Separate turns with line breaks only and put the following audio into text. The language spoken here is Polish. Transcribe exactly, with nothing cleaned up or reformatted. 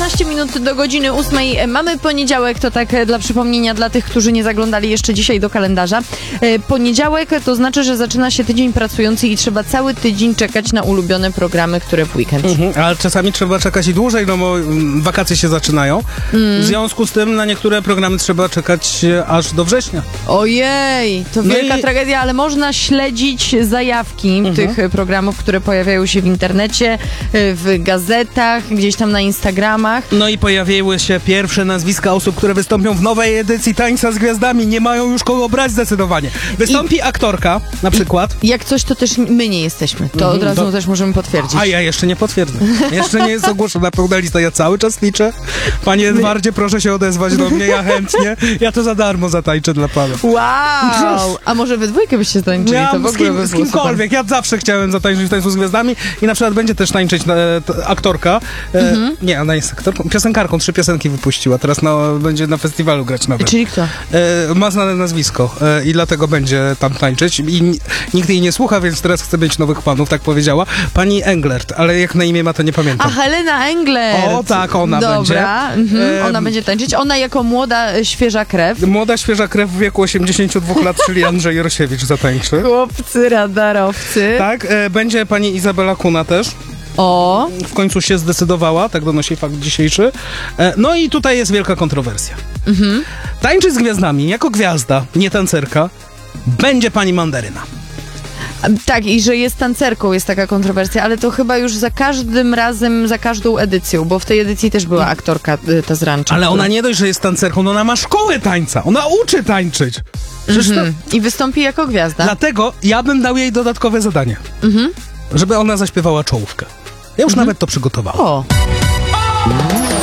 dwanaście minut do godziny ósmej. Mamy poniedziałek, to tak dla przypomnienia dla tych, którzy nie zaglądali jeszcze dzisiaj do kalendarza. Poniedziałek to znaczy, że zaczyna się tydzień pracujący i trzeba cały tydzień czekać na ulubione programy, które w weekend.
Mhm, ale czasami trzeba czekać i dłużej, no bo wakacje się zaczynają. Mm. W związku z tym na niektóre programy trzeba czekać aż do września.
Ojej, to
No
wielka
i...
tragedia, ale można śledzić zajawki mhm. tych programów, które pojawiają się w internecie, w gazetach, gdzieś tam na Instagramach.
No i pojawiły się pierwsze nazwiska osób, które wystąpią w nowej edycji Tańca z Gwiazdami. Nie mają już kogo brać zdecydowanie. Wystąpi I... aktorka na przykład.
I jak coś, to też my nie jesteśmy. To mhm, od razu to... też możemy potwierdzić.
A ja jeszcze nie potwierdzę. Jeszcze nie jest ogłoszona pełna lista. Ja cały czas liczę. Panie Edwardzie, proszę się odezwać do mnie. Ja chętnie. Ja to za darmo zatańczę dla pana.
Wow! A może we dwójkę byście tańczyli?
Ja
to w ogóle
z, kim,
by
z kimkolwiek. Ja zawsze chciałem zatańczyć w Tańcu z Gwiazdami i na przykład będzie też tańczyć e, t, aktorka. E, mhm. Nie, ona jest aktorką. Piosenkarką. Trzy piosenki wypuściła. Teraz na, będzie na festiwalu grać nawet.
Czyli kto?
E, ma znane nazwisko e, i dlatego będzie tam tańczyć. I nikt jej nie słucha, więc teraz chce mieć nowych panów, tak powiedziała. Pani Englert, ale jak na imię ma, to nie pamiętam.
A Helena Englert.
O tak, ona
Dobra.
będzie.
Mhm. Ona e, będzie tańczyć. Ona jako młoda, świeża krew.
Młoda, świeża krew w wieku osiemdziesięciu dwóch lat, czyli Andrzej Rosiewicz zatańczy.
Chłopcy radarowcy.
Tak, e, będzie pani Izabela Kuna też.
O!
W końcu się zdecydowała, tak donosi fakt dzisiejszy. E, no i tutaj jest wielka kontrowersja. Mhm. Tańczy z gwiazdami, jako gwiazda, nie tancerka, będzie pani Mandaryna.
Tak, i że jest tancerką, jest taka kontrowersja, ale to chyba już za każdym razem, za każdą edycją, bo w tej edycji też była aktorka ta z Rancza.
Ale ona nie dość, że jest tancerką, no ona ma szkołę tańca, ona uczy tańczyć.
Mm-hmm. To... I wystąpi jako gwiazda.
Dlatego ja bym dał jej dodatkowe zadanie, mm-hmm. żeby ona zaśpiewała czołówkę. Ja już mm-hmm. nawet to przygotowałem.
O!